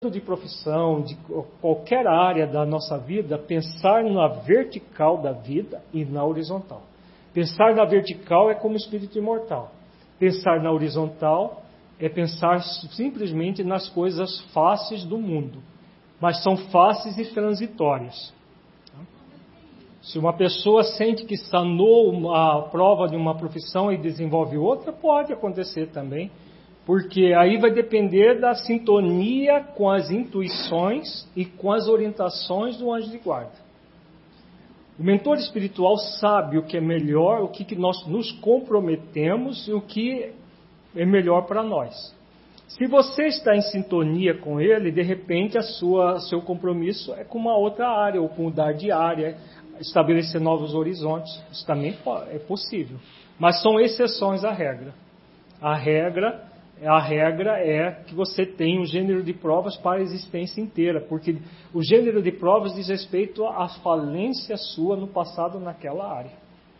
de profissão, de qualquer área da nossa vida, pensar na vertical da vida e na horizontal. Pensar na vertical é como espírito imortal. Pensar na horizontal é pensar simplesmente nas coisas fáceis do mundo, mas são fáceis e transitórias. Se uma pessoa sente que sanou a prova de uma profissão e desenvolve outra, pode acontecer também, porque aí vai depender da sintonia com as intuições e com as orientações do anjo de guarda. O mentor espiritual sabe o que é melhor, o que nós nos comprometemos e o que é melhor para nós. Se você está em sintonia com ele, de repente seu compromisso é com uma outra área, ou com mudar de área, estabelecer novos horizontes. Isso também é possível. Mas são exceções à regra. A regra é que você tem um gênero de provas para a existência inteira, porque o gênero de provas diz respeito à falência sua no passado naquela área.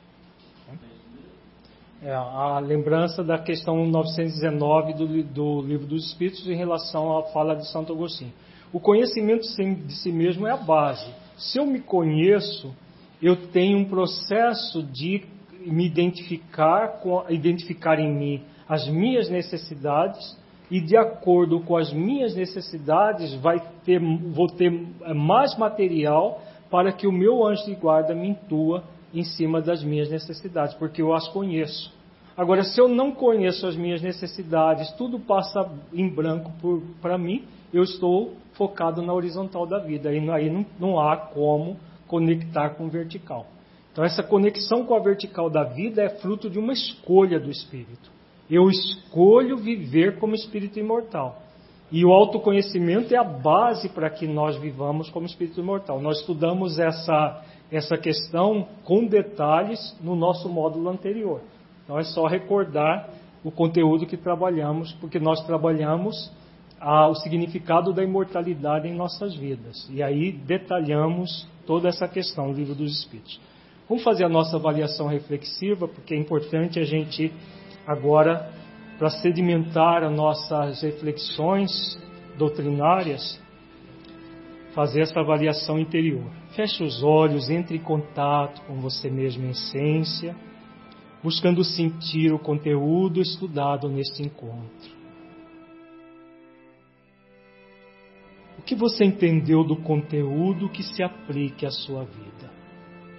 É a lembrança da questão 919 do Livro dos Espíritos em relação à fala de Santo Agostinho. O conhecimento de si mesmo é a base. Se eu me conheço, eu tenho um processo de me identificar em mim as minhas necessidades, e de acordo com as minhas necessidades vou ter mais material para que o meu anjo de guarda me intua em cima das minhas necessidades, porque eu as conheço. Agora, se eu não conheço as minhas necessidades, tudo passa em branco para mim, eu estou focado na horizontal da vida, aí não há como conectar com o vertical. Então, essa conexão com a vertical da vida é fruto de uma escolha do espírito. Eu escolho viver como espírito imortal. E o autoconhecimento é a base para que nós vivamos como espírito imortal. Nós estudamos essa questão com detalhes no nosso módulo anterior. Então é só recordar o conteúdo que trabalhamos, porque nós trabalhamos o significado da imortalidade em nossas vidas. E aí detalhamos toda essa questão no Livro dos Espíritos. Vamos fazer a nossa avaliação reflexiva, porque é importante a gente agora, para sedimentar as nossas reflexões doutrinárias, fazer essa avaliação interior. Feche os olhos, entre em contato com você mesmo em essência, buscando sentir o conteúdo estudado neste encontro. O que você entendeu do conteúdo que se aplique à sua vida?